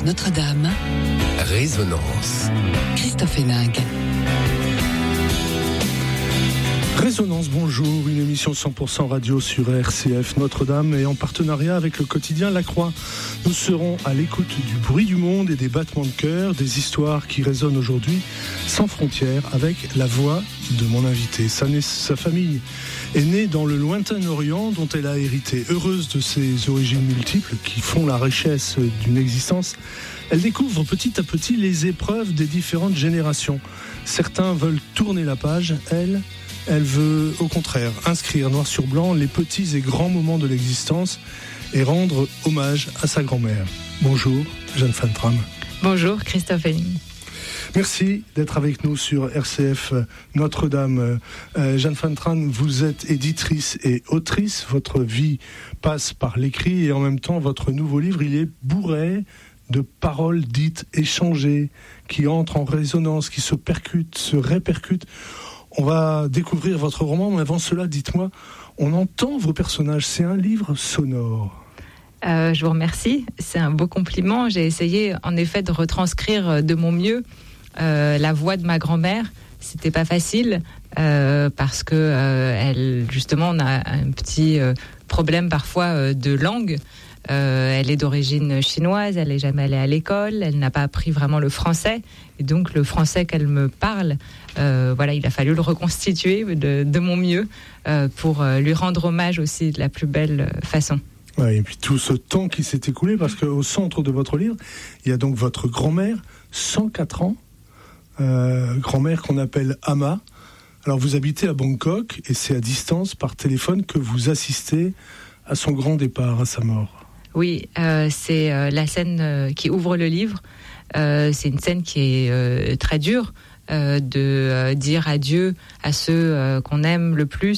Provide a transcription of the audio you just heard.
Notre-Dame. Résonance. Christophe Héninck. Résonance, bonjour, une émission 100% radio sur RCF Notre-Dame et en partenariat avec le quotidien La Croix. Nous serons à l'écoute du bruit du monde et des battements de cœur, des histoires qui résonnent aujourd'hui sans frontières avec la voix de mon invité. Sa famille est née dans le lointain Orient dont elle a hérité. Heureuse de ses origines multiples qui font la richesse d'une existence, elle découvre petit à petit les épreuves des différentes générations. Certains veulent tourner la page, elle veut au contraire inscrire noir sur blanc les petits et grands moments de l'existence et rendre hommage à sa grand-mère. Bonjour, Jeanne Van Tram. Bonjour, Christophe Héninck. Merci d'être avec nous sur RCF Notre-Dame. Jeanne Van Tram, vous êtes éditrice et autrice. Votre vie passe par l'écrit et en même temps, votre nouveau livre, il est bourré de paroles dites, échangées, qui entrent en résonance, qui se percutent, se répercutent. On va découvrir votre roman, mais avant cela, dites-moi, on entend vos personnages, c'est un livre sonore. Je vous remercie, c'est un beau compliment. J'ai essayé en effet de retranscrire de mon mieux la voix de ma grand-mère. C'était pas facile parce que elle, justement, on a un petit problème parfois de langue. Elle est d'origine chinoise, elle n'est jamais allée à l'école, elle n'a pas appris vraiment le français. Et donc le français qu'elle me parle, il a fallu le reconstituer de mon mieux pour lui rendre hommage aussi de la plus belle façon. Ouais, et puis tout ce temps qui s'est écoulé, parce qu'au centre de votre livre, il y a donc votre grand-mère, 104 ans, grand-mère qu'on appelle Ama. Alors vous habitez à Bangkok et c'est à distance, par téléphone, que vous assistez à son grand départ, à sa mort. Oui, c'est la scène qui ouvre le livre. C'est une scène qui est très dure, de dire adieu à ceux qu'on aime le plus